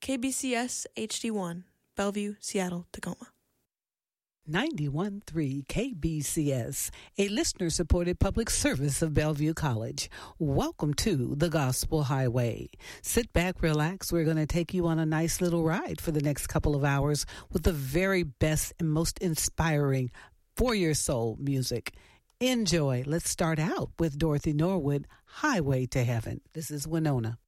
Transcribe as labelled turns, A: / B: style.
A: KBCS HD1, Bellevue, Seattle, Tacoma.
B: 91.3 KBCS, a listener-supported public service of Bellevue College. Welcome to the Gospel Highway. Sit back, relax. We're going to take you on a nice little ride for the next couple of hours with the very best and most inspiring for your soul music. Enjoy. Let's start out with Dorothy Norwood, Highway to Heaven. This is Winona.